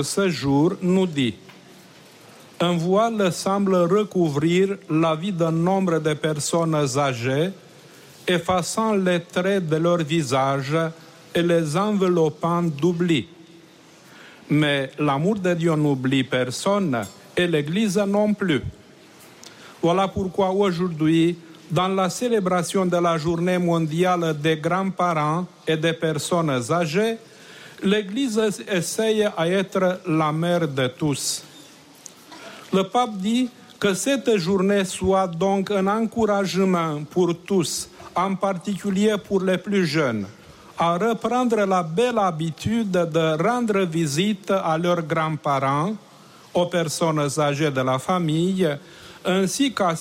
ce jour nous dit: un voile semble recouvrir la vie d'un nombre de personnes âgées, effaçant les traits de leur visage et les enveloppant d'oubli. Mais l'amour de Dieu n'oublie personne et l'Église non plus. Voilà pourquoi aujourd'hui, dans la célébration de la journée mondiale des grands-parents et des personnes âgées, l'Église essaye à être la mère de tous. Le pape dit que cette journée soit donc un encouragement pour tous, en particulier pour les plus jeunes, à reprendre la belle habitude de rendre visite à leurs grands-parents, aux personnes âgées de la famille, ainsi qu'à